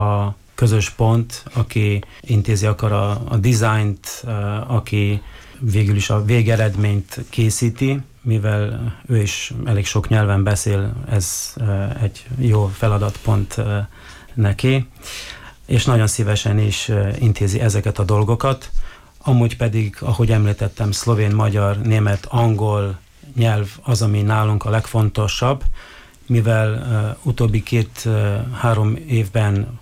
a közös pont, aki intézi akar a dizájnt, aki végül is a végeredményt készíti, mivel ő is elég sok nyelven beszél, ez egy jó feladatpont neki, és nagyon szívesen is intézi ezeket a dolgokat. Amúgy pedig, ahogy említettem, szlovén, magyar, német, angol nyelv az, ami nálunk a legfontosabb, mivel utóbbi 2-3 évben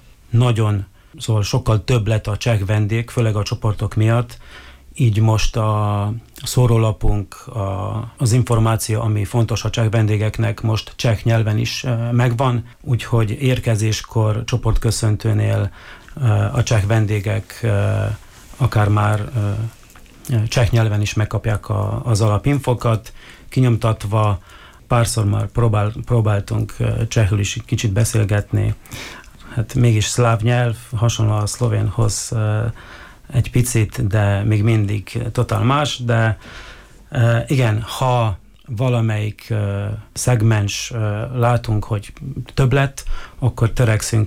szóval sokkal több lett a cseh vendég, főleg a csoportok miatt, így most a szórólapunk, az információ, ami fontos a cseh vendégeknek, most cseh nyelven is megvan, úgyhogy érkezéskor, csoportköszöntőnél a cseh vendégek akár már cseh nyelven is megkapják az alapinfokat, kinyomtatva. Párszor már próbáltunk csehül is kicsit beszélgetni. Hát mégis szláv nyelv, hasonló a szlovénhoz egy picit, de még mindig totál más, de igen, ha valamelyik szegmens látunk, hogy több lett, akkor törekszünk,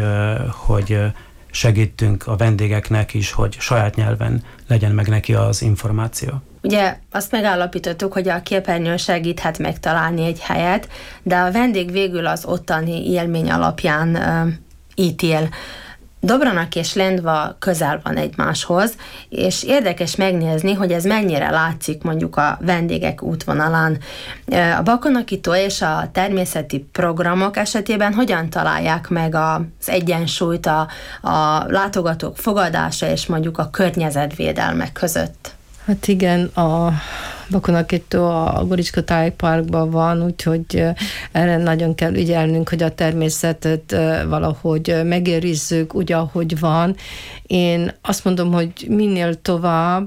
hogy segítünk a vendégeknek is, hogy saját nyelven legyen meg neki az információ. Ugye azt megállapítottuk, hogy a képernyőn segíthet megtalálni egy helyet, de a vendég végül az ottani élmény alapján ítél. Dobronak és Lendva közel van egymáshoz, és érdekes megnézni, hogy ez mennyire látszik mondjuk a vendégek útvonalán. A Bakonaki-tó és a természeti programok esetében hogyan találják meg az egyensúlyt a látogatók fogadása és mondjuk a környezetvédelmek között? Hát igen, a Bakonaki-tó a Goricska tájparkban van, úgyhogy erre nagyon kell ügyelnünk, hogy a természetet valahogy megőrizzük úgy, ahogy van. Én azt mondom, hogy minél tovább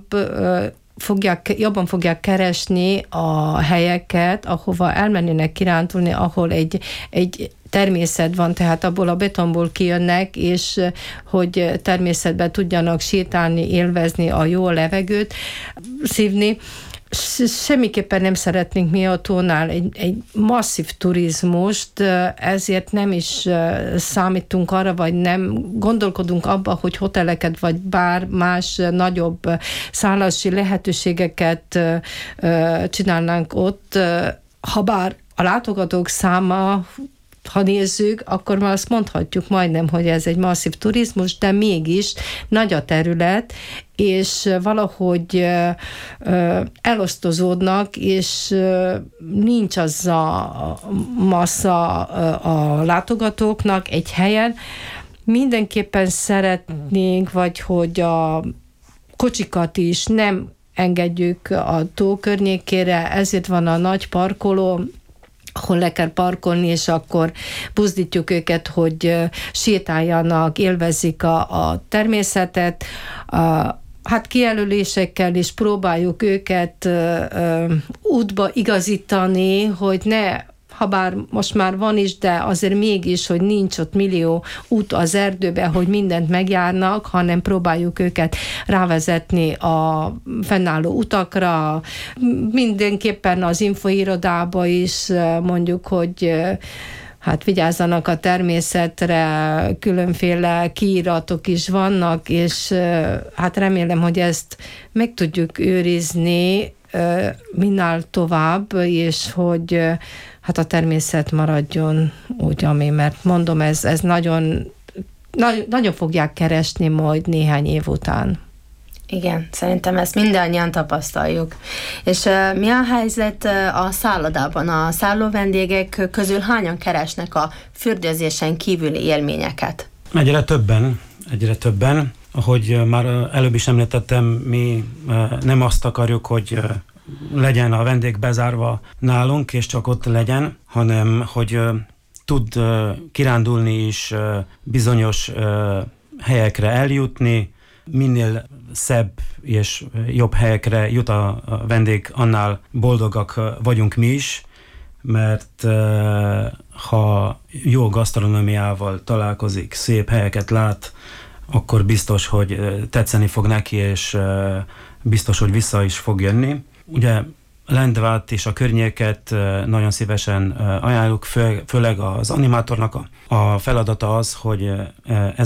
jobban fogják keresni a helyeket, ahova elmennének kirándulni, ahol egy természet van, tehát abból a betonból kijönnek, és hogy természetben tudjanak sétálni, élvezni a jó levegőt, szívni. Semmiképpen nem szeretnénk mi a tónál egy masszív turizmust, ezért nem is számítunk arra, vagy nem gondolkodunk abba, hogy hoteleket, vagy bár más nagyobb szállási lehetőségeket csinálnánk ott, ha bár a látogatók száma, ha nézzük, akkor már azt mondhatjuk majdnem, hogy ez egy masszív turizmus, de mégis nagy a terület, és valahogy elosztozódnak, és nincs az a massza a látogatóknak egy helyen. Mindenképpen szeretnénk, vagy hogy a kocsikat is nem engedjük a tó környékére, ezért van a nagy parkoló, ahol le kell parkolni, és akkor buzdítjuk őket, hogy sétáljanak, élvezik a természetet. Hát kijelölésekkel is próbáljuk őket útba igazítani, hogy ne, ha bár most már van is, de azért mégis, hogy nincs ott millió út az erdőbe, hogy mindent megjárnak, hanem próbáljuk őket rávezetni a fennálló utakra. Mindenképpen az infoirodába is mondjuk, hogy hát vigyázzanak a természetre, különféle kiíratok is vannak, és hát remélem, hogy ezt meg tudjuk őrizni minél tovább, és hogy hát a természet maradjon úgy, ami, mert mondom, ez nagyon fogják keresni majd néhány év után. Igen, szerintem ezt mindannyian tapasztaljuk. És mi a helyzet a szállodában? A szállóvendégek közül hányan keresnek a fürdőzésen kívüli élményeket? Egyre többen. Ahogy már előbb is említettem, mi nem azt akarjuk, hogy legyen a vendég bezárva nálunk, és csak ott legyen, hanem hogy tud kirándulni is, bizonyos helyekre eljutni, minél szebb és jobb helyekre jut a vendég, annál boldogak vagyunk mi is, mert ha jó gasztronómiával találkozik, szép helyeket lát, akkor biztos, hogy tetszeni fog neki, és biztos, hogy vissza is fog jönni. Ugye Lendvát és a környéket nagyon szívesen ajánljuk, főleg az animátornak a feladata az, hogy